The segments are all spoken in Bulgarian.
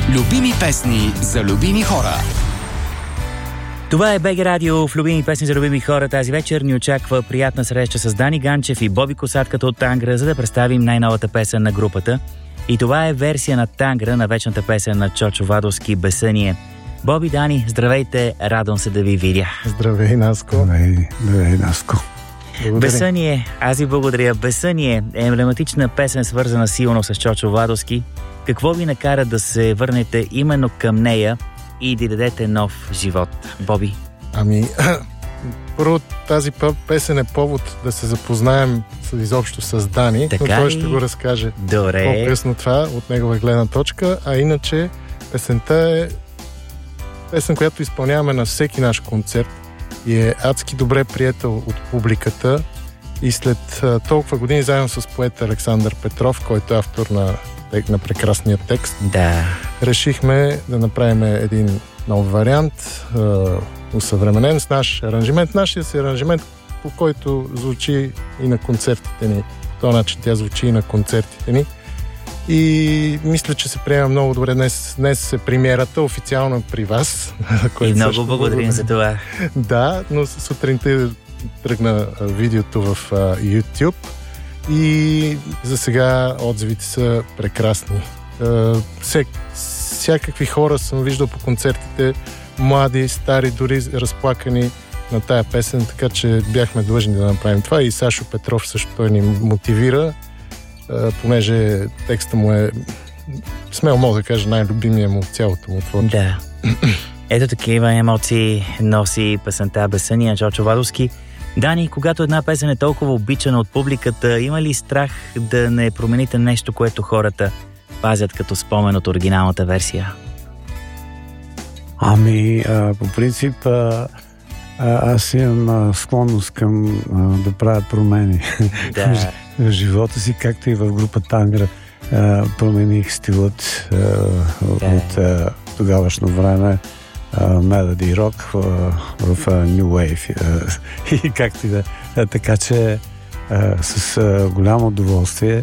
Любими песни за любими хора. Това е БГ Радио в Любими песни за любими хора. Тази вечер ни очаква приятна среща с Дани Ганчев и Боби Косатката от Тангра, за да представим най-новата песен на групата. И това е версия на Тангра на вечната песен на Чочо Вадовски "Безсъние". Боби, Дани, здравейте, радвам се да ви видя. Здравей, Наско. Здравей, Наско. "Безсъние", аз ви благодаря. "Безсъние" е емблематична песен, свързана силно с Чочо Вадовски. Какво ви накара да се върнете именно към нея и да дадете нов живот, Боби? Първо, тази песен е повод да се запознаем изобщо с Дани, така, но той ще го разкаже по-късно това от негова гледна точка, а иначе песента е песен, която изпълняваме на всеки наш концерт и е адски добре приятел от публиката и след толкова години заедно с поета Александър Петров, който е автор на прекрасния текст, решихме да направим един нов вариант, усъвременен с наш аранжимент. Нашия си аранжимент, по който звучи и на концертите ни. По този начин тя звучи и на концертите ни. И мисля, че се приема много добре. Днес е премиерата официално при вас. И много благодарим за това. Да, но сутринта тръгна видеото в YouTube и за сега отзивите са прекрасни. Всякакви хора съм виждал по концертите, млади, стари, дори разплакани на тая песен, така че бяхме длъжни да направим това и Сашо Петров също той ни мотивира, понеже текста му е, смело мога да кажа, най-любимия му от цялото му творчество. Да. Ето такива емоции носи песента "Безсъние" на Чочо Вадовски. Дани, когато една песен е толкова обичана от публиката, има ли страх да не промените нещо, което хората пазят като спомен от оригиналната версия? По принцип, аз имам склонност към да правя промени в живота си, както и в група Тангра. Промених стилът от тогавашно време, Melody Rock в New Wave и както и да. Така че с голямо удоволствие,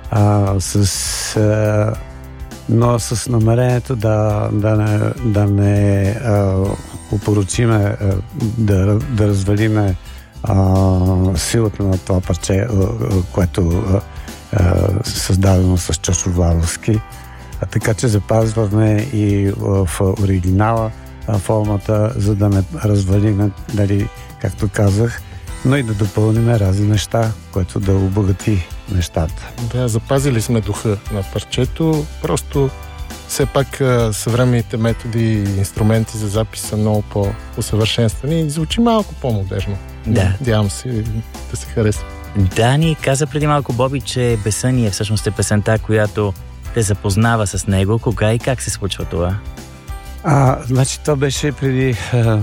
но с намерението да не опорочиме, да развалиме силата на това парче, което създадено с Чочо Вадовски. Така че запазваме и в оригинала формата, за да не развалиме, както казах, но и да допълним разни неща, което да обогати нещата. Да, запазили сме духа на парчето, просто все пак съвременните методи и инструменти за запис са много по-усъвършенствани и звучи малко по-модерно. Да. Надявам се да се хареса. Дани каза преди малко, Боби, че "Безсъние" всъщност е песента, която те запознава с него. Кога и как се случва това? Това беше преди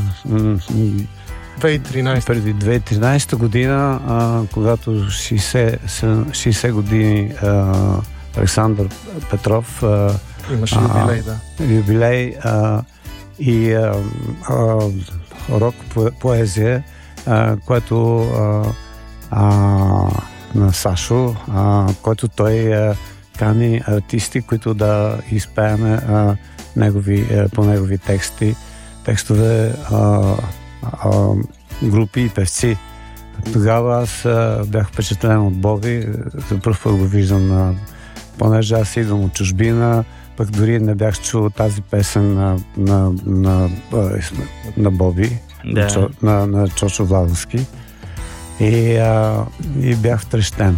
2013. Преди 2013 година, когато 60 години Александър Петров имаше юбилей, юбилей и рок поезия, което на Сашо, който той кани артисти, които да изпееме по негови текстове, групи и певци. Тогава аз бях впечатлен от Боби, за пръв път го виждам, понеже аз идвам от чужбина, пък дори не бях чул тази песен на Боби, на Чочо Вадовски, и бях втрещен.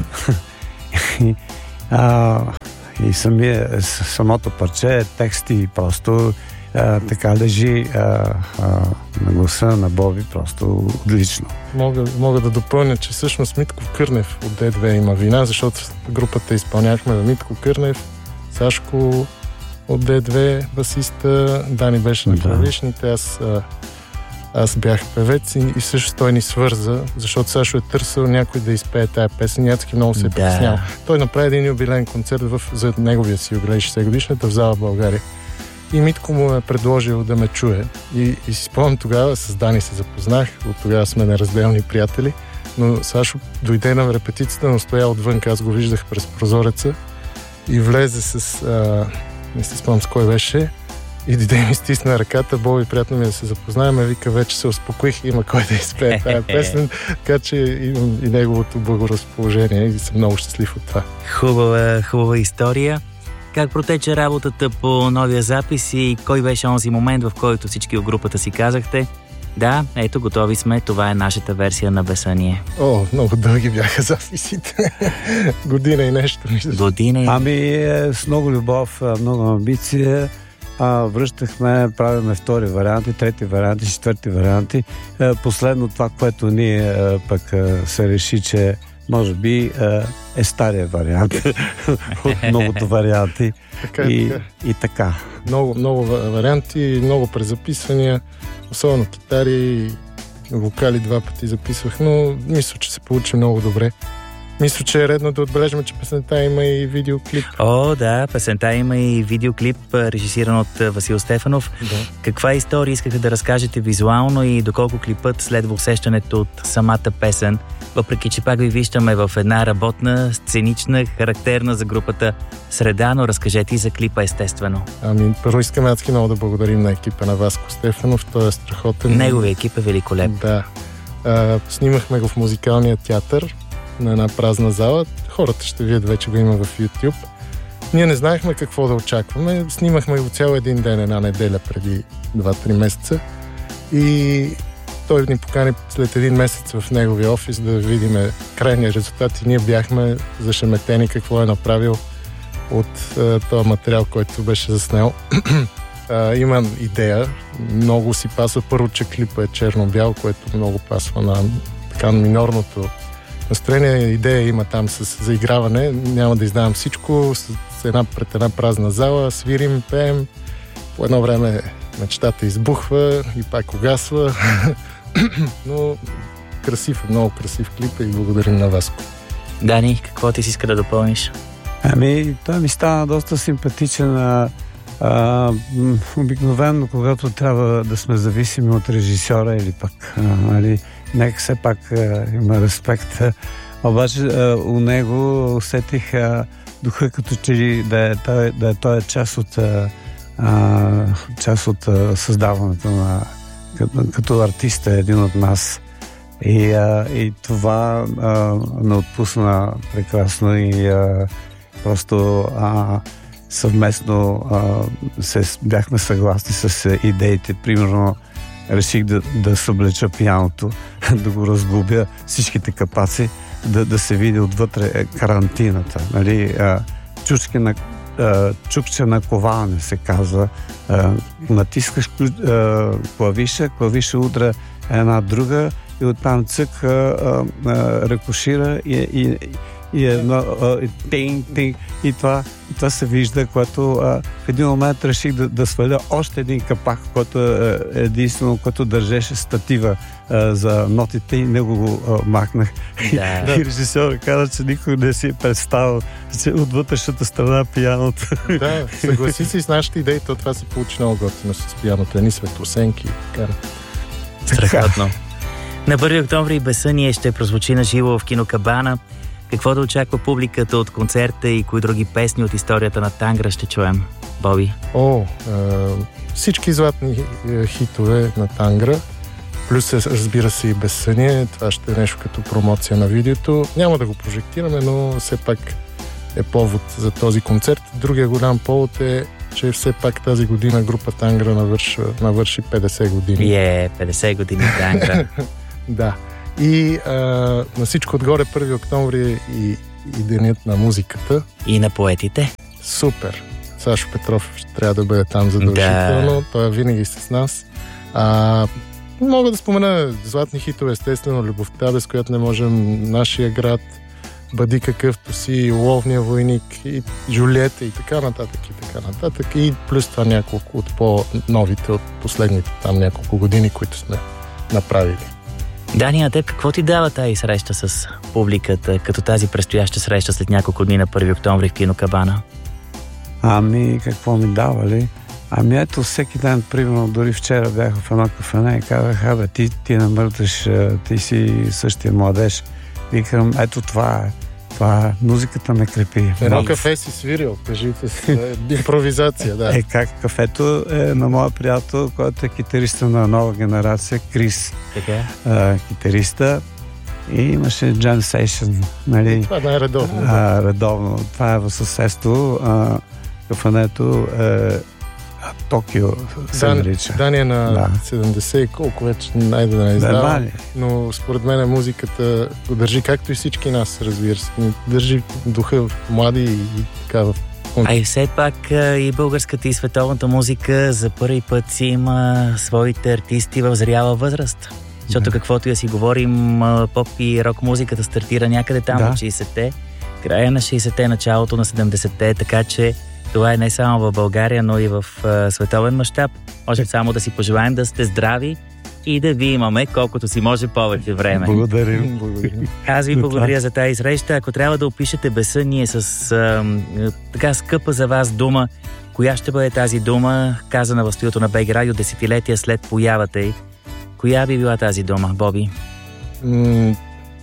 И самото парче, тексти просто така лежи на гласа на Боби, просто отлично. Мога да допълня, че всъщност Митко Кърнев от Д2 има вина, защото групата изпълняхме Митко Кърнев, Сашко от Д2, басиста, Дани беше на клавишните, аз бях певец и също той ни свърза, защото Сашо е търсил някой да изпее тая песен и адски много се е притеснял. Той направи един юбилейен концерт за неговия си юбилей 60 годишната в зала България. И Митко му е предложил да ме чуе. И си спомням тогава, с Дани се запознах, от тогава сме неразделни приятели, но Сашо дойде на репетицията, но стоя отвън, аз го виждах през прозореца и влезе с не се спомням с кой беше, и дойде ми стисна ръката, Боби, приятно ми да се запознаем, вика, вече се успокоих, има кой да изпее тази песен, така че имам и неговото благоразположение и съм много щастлив от това. Хубава история. Как протече работата по новия запис и кой беше онзи момент, в който всички от групата си казахте: да, ето, готови сме, това е нашата версия на Бесъние? Много дълги бяха записите. Година и нещо. С много любов, много амбиция. Връщахме, правиме втори варианти, трети варианти, четвърти варианти. Последно това, което ние пък се реши, че може би е стария вариант от многото варианти. Така. Много варианти, много презаписвания, особено китари, вокали 2 пъти записвах, но мисля, че се получи много добре. Мисля, че е редно да отбележим, че песента има и видеоклип. Да, песента има и видеоклип, режисиран от Васил Стефанов. Да. Каква история искате да разкажете визуално и доколко клипът следва усещането от самата песен, въпреки че пак ви виждаме в една работна, сценична, характерна за групата среда, но разкажете и за клипа, естествено. Първо искаме адски много да благодарим на екипа на Васко Стефанов, той е страхотен. Неговия екип е великолепен. Да. Снимахме го в музикалния театър на една празна зала. Хората ще видят, вече го има в YouTube. Ние не знаехме какво да очакваме. Снимахме го цял един ден, една неделя преди 2-3 месеца. И той ни покани след един месец в неговия офис да видим крайния резултат. И ние бяхме зашеметени какво е направил от този материал, който беше заснел. Има идея. Много си пасва. Първо, че клипа е черно-бял, което много пасва на така минорното настроение. Идея има там с заиграване. Няма да издавам всичко. Пред една празна зала свирим, пеем. По едно време мечтата избухва и пак угасва. Но красив е, много красив клип и благодарим на Васко. Дани, какво ти си иска да допълниш? Той ми стана доста симпатичен. Обикновено, когато трябва да сме зависими от режисьора или пък нека все пак има респект. Обаче у него усетих духа, като че ли той е част от създаването на като артист е един от нас. И това не отпусна прекрасно и просто съвместно бяхме съгласни с идеите. Примерно реших да съблеча пианото, да го разглобя всичките капаци, да се види отвътре карантината. Нали? Чукче на ковалне се казва. Натискаш клавиша удря една друга и оттам цък рекошира и това се вижда, когато в един момент реших да сваля още един капак, който единствено, който държеше статива за нотите и него го махнах. Да. И режисьорът каза, че никой не си е представил, че от вътрешната страна пианото. Да, съгласи се с нашите идеи, това се получи много готино с пианото, едни светлосенки и така. Страхотно. На 1 октомври Бесъние ще прозвучи на живо в Кинокабана. Какво да очаква публиката от концерта и кои други песни от историята на Тангра ще чуем, Боби? Всички златни хитове на Тангра, плюс разбира се и Бесъние. Това ще е нещо като промоция на видеото. Няма да го прожектираме, но все пак е повод за този концерт. Другия голям повод е, че все пак тази година група Тангра навърши 50 години. 50 години Тангра. Да. И на всичко отгоре 1 октомври и денят на музиката. И на поетите. Супер! Сашо Петров ще трябва да бъде там задължително. Да. Той е винаги с нас. Мога да спомена златни хитове, естествено, Любовта, без която не можем, Нашия град, Бъди какъвто си, Ловния войник и Джулиета и така нататък и така нататък. И плюс това няколко от по-новите, от последните там няколко години, които сме направили. Дани, а теб какво ти дава тази среща с публиката, като тази предстояща среща след няколко дни на 1 октомври в Кинокабана? Какво ми дава ли? Ето всеки ден, примерно, дори вчера бях в едно кафене и казах, ти намърташ, ти си същия младеж. Викам, ето това това музиката ме крепи. Едно кафе си свирил, кажите си, импровизация, да. Как кафето е на моя приятел, който е китариста на нова генерация, Крис. Така. Китариста. И имаше Jam Session, нали? Това е редовно. Редовно. Това е в съседство. Кафенето е Токио се нарича. Дания на 70 и колко вече, найде да не издава. Но според мен музиката го държи, както и всички нас, разбира се. Държи духа в млади и така в... А и все пак и българската и световната музика за първи път си има своите артисти в зряла възраст. Защото каквото и да си говорим, поп и рок музиката стартира някъде там от 60-те, края на 60-те, началото на 70-те, така че това е не само в България, но и в световен мащаб. Може само да си пожелаем да сте здрави и да ви имаме колкото си може повече време. Благодарим. Аз ви благодаря за тази среща. Ако трябва да опишете Безсъние с така скъпа за вас дума, коя ще бъде тази дума, казана в студиото на БГ Радио десетилетия след появата й? Коя би била тази дума, Боби? Много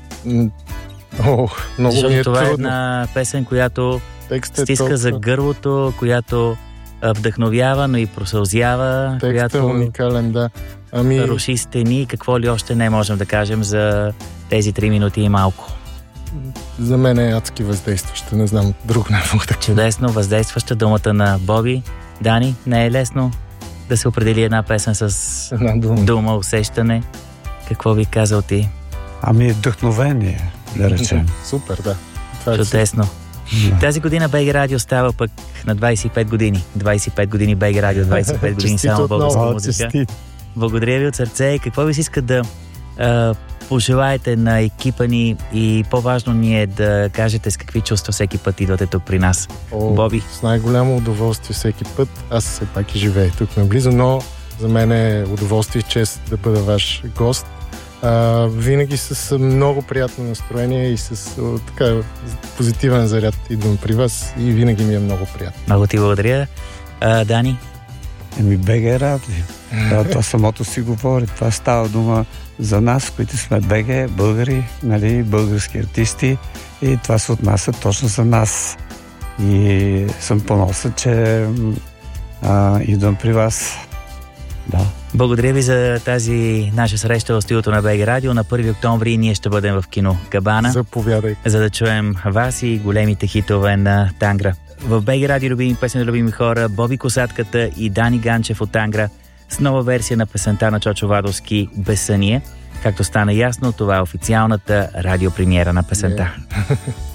защото ми е това трудно. Е една песен, която стиска за гърлото, която вдъхновява, но и просълзява. Текстът която е уникален, да. Руши стени, какво ли още не можем да кажем за тези 3 минути и малко. За мен е адски въздействаща, не знам друг не мога да кажа. Чудесно въздействаща думата на Боби. Дани, не е лесно да се определи една песен с дума, усещане. Какво би казал ти? Вдъхновение, да речем. Супер, да. Чудесно. Тази година БГ Радио става пък на 25 години. 25 години БГ Радио, 25 години само българска музика. Благодаря ви от сърце. Какво ви си иска да пожелаете на екипа ни и по-важно ни е да кажете с какви чувства всеки път идвате тук при нас? Боби? С най-голямо удоволствие всеки път. Аз все пак и живея тук наблизо, но за мен е удоволствие и чест да бъда ваш гост. Винаги с много приятно настроение и с така позитивен заряд идвам при вас и винаги ми е много приятно. Много ти благодаря. Дани? БГ Радио. Това самото си говори. Това става дума за нас, които сме БГ, българи, нали, български артисти и това се отнася точно за нас. И съм поноса, че идвам при вас. Да. Благодаря ви за тази наша среща в студиото на БГ Радио. На 1 октомври ние ще бъдем в кино Кабана. Заповядайте. За да чуем вас и големите хитове на Тангра. В БГ Радио любими песни на любими хора, Боби Косатката и Дани Ганчев от Тангра с нова версия на песента на Чочо Вадовски Безсъние. Както стана ясно, това е официалната радиопремиера на песента.